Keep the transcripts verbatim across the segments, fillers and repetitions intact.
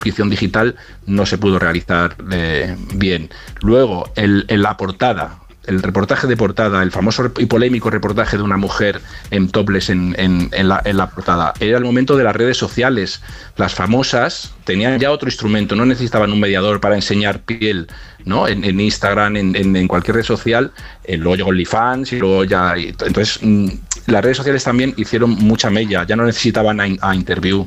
edición digital no se pudo realizar eh, bien. Luego, el, en la portada, el reportaje de portada, el famoso y polémico reportaje de una mujer en topless en, en, en, la, en la portada, era el momento de las redes sociales. Las famosas tenían ya otro instrumento, no necesitaban un mediador para enseñar piel, ¿no? En, en Instagram, en, en, en cualquier red social, eh, luego llegó OnlyFans y luego ya... Y, entonces, mmm, las redes sociales también hicieron mucha mella, ya no necesitaban a, a Interview.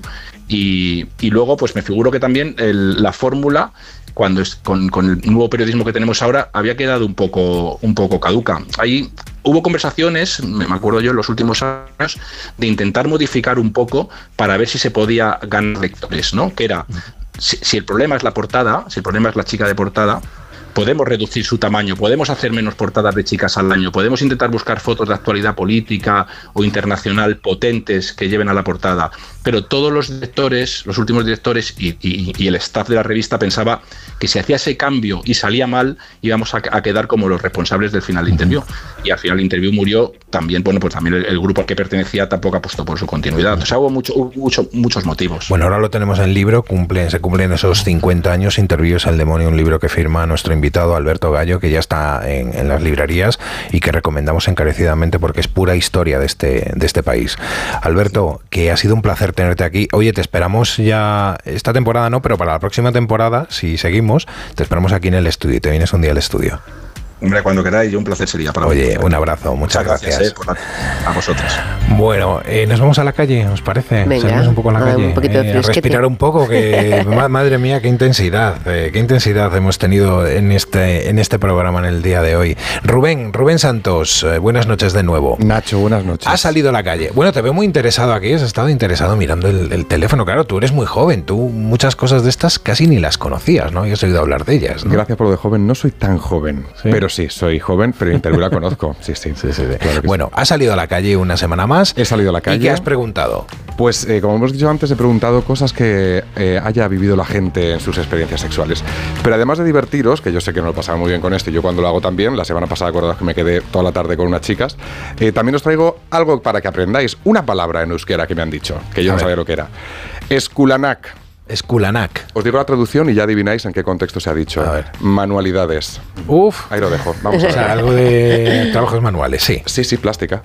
Y, y luego, pues me figuro que también el, la fórmula, cuando es, con, con el nuevo periodismo que tenemos ahora, había quedado un poco, un poco caduca. Ahí hubo conversaciones, me acuerdo yo en los últimos años, de intentar modificar un poco para ver si se podía ganar lectores, ¿no? Que era, si, si el problema es la portada, si el problema es la chica de portada, podemos reducir su tamaño, podemos hacer menos portadas de chicas al año, podemos intentar buscar fotos de actualidad política o internacional potentes que lleven a la portada, pero todos los directores, los últimos directores y, y, y el staff de la revista pensaba que si hacía ese cambio y salía mal, íbamos a, a quedar como los responsables del final de Interview. Y al final Interview murió también, bueno, pues también el, el grupo al que pertenecía tampoco apostó por su continuidad. O sea, hubo mucho, hubo mucho, muchos motivos. Bueno, ahora lo tenemos en libro, cumple, se cumplen esos cincuenta años, Interview es el demonio, un libro que firma nuestro invitado Alberto Gallo, que ya está en, en las librerías y que recomendamos encarecidamente porque es pura historia de este, de este país. Alberto, que ha sido un placer tenerte aquí. Oye, te esperamos ya, esta temporada no, pero para la próxima temporada, si seguimos, te esperamos aquí en el estudio y te vienes un día al estudio. Hombre, cuando queráis, yo un placer sería para Oye, vosotros. un abrazo, muchas, muchas gracias. gracias eh, por la, a vosotros. Bueno, eh, nos vamos a la calle, ¿os parece? Venga, salimos un poco a la calle, un poquito de eh, a respirar un poco, que madre mía, qué intensidad, eh, qué intensidad hemos tenido en este, en este programa en el día de hoy. Rubén, Rubén Santos, eh, buenas noches de nuevo. Nacho, buenas noches. Has salido a la calle. Bueno, te veo muy interesado aquí, has estado interesado mirando el, el teléfono. Claro, tú eres muy joven, tú muchas cosas de estas casi ni las conocías, ¿no? Yo he oído hablar de ellas, ¿no? Gracias por lo de joven, no soy tan joven, ¿sí? Pero sí, soy joven, pero Interview la conozco. Sí, sí, sí, sí, sí. Claro que bueno, sí. Has salido a la calle una semana más. He salido a la calle. ¿Y qué has preguntado? Pues, eh, como hemos dicho antes, he preguntado cosas que eh, haya vivido la gente en sus experiencias sexuales. Pero además de divertiros, que yo sé que no lo pasaba muy bien con esto, y yo cuando lo hago también, la semana pasada acordaos que me quedé toda la tarde con unas chicas, eh, también os traigo algo para que aprendáis. Una palabra en euskera que me han dicho, que yo a no ver. sabía lo que era. Esculanak. Esculanak. Os digo la traducción y ya adivináis en qué contexto se ha dicho. A ver. Manualidades. Uf. Ahí lo dejo. Vamos a ver. O sea, algo de trabajos manuales, sí. Sí, sí, plástica.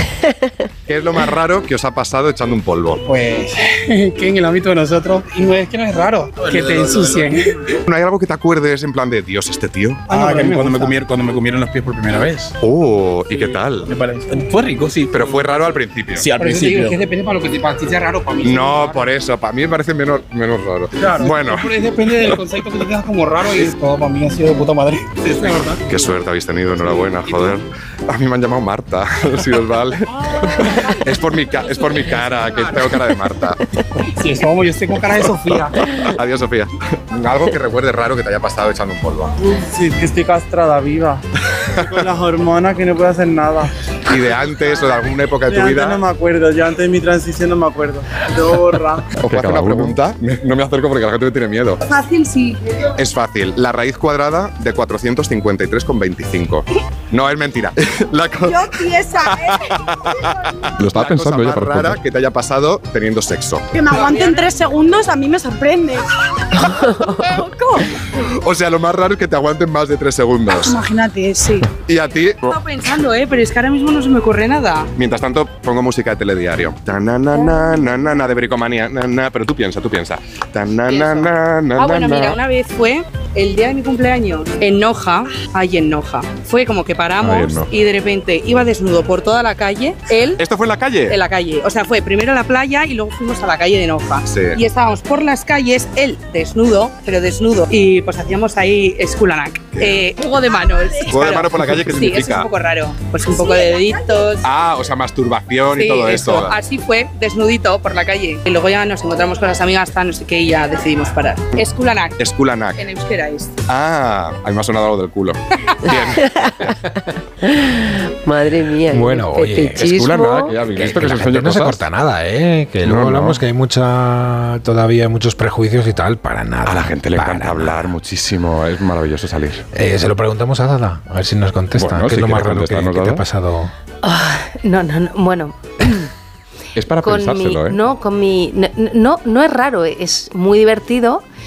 ¿Qué es lo más raro que os ha pasado echando un polvo? Pues que en el ámbito de nosotros, y no es que no es raro, que te ensucien. ¿No hay algo que te acuerdes en plan de Dios, este tío? Ah, que cuando me, comieron, cuando me comieron los pies por primera vez. Oh, ¿y qué tal? Me parece. Fue rico, sí. Pero fue raro al principio. Sí, al por principio. Eso que depende para lo que te para ti sea raro, para mí. No, por eso, para mí me parece menos, menos raro. Claro. Bueno. Pero depende del concepto que te quedas como raro y todo para mí ha sido de puta madre. Sí, es verdad. Qué suerte habéis tenido, enhorabuena, joder. A mí me han llamado Marta, si os vale. Es por mi, es por mi cara, que tengo cara de Marta. Sí, es como yo estoy con cara de Sofía. Adiós, Sofía. Algo que recuerdes raro que te haya pasado echando un polvo. Sí, que estoy castrada viva. Con las hormonas que no puedo hacer nada. ¿Y de antes o de alguna época de, de tu antes vida? No me acuerdo, yo antes de mi transición no me acuerdo. Borra. ¿Os puedo hacer una pregunta? No me acerco porque la gente me tiene miedo. Fácil, sí. Es fácil. La raíz cuadrada de cuatrocientos cincuenta y tres coma veinticinco. No, es mentira. La co- Yo piensa, ¿eh? Lo estaba la pensando cosa ya. más rara que te haya pasado teniendo sexo. Que me aguanten tres segundos a mí me sorprende. O sea, lo más raro es que te aguanten más de tres segundos. Imagínate, sí. Y a ti... Estaba pensando, ¿eh? Pero es que ahora mismo no se me ocurre nada. Mientras tanto, pongo música de telediario. Ta na na na na na na de bricomanía. Na, na, pero tú piensa, tú piensa. Ta na na na na Ah, bueno, na, mira, una vez fue el día de mi cumpleaños en Noja, ahí en Noja. Fue como que paramos Ay, no. y de repente iba desnudo por toda la calle. Él. ¿Esto fue en la calle? En la calle. O sea, fue primero a la playa y luego fuimos a la calle de Noja. Sí. Y estábamos por las calles, él desnudo, pero desnudo. Y pues hacíamos ahí Skulanak. Eh, juego de manos. Juego de manos por la calle, ¿qué sí, significa? eso es un poco raro. Pues un poco de deditos. Ah, o sea, masturbación Sí, y todo eso. esto. Así fue, desnudito por la calle. Y luego ya nos encontramos con las amigas, hasta no sé qué, y ya decidimos parar. Skulanak. Skulanak. En euskera es. Ah, a mí me ha sonado algo del culo. Bien. Madre mía. Bueno, oye, Skulanak, ya habéis visto que, que se la gente no se corta nada, ¿eh? Que No, luego no. hablamos que hay mucha, todavía muchos prejuicios y tal, para nada. A la gente le para encanta nada. hablar muchísimo, es maravilloso salir. Eh, se lo preguntamos a Dada, a ver si nos contesta. Bueno, ¿Qué si es lo más quiere raro que, contestarnos, que te Dada. ha pasado? Ah, no, no, no. Bueno. Es para con pensárselo, mi, ¿eh? No, con mi... No, no, no es raro, es muy divertido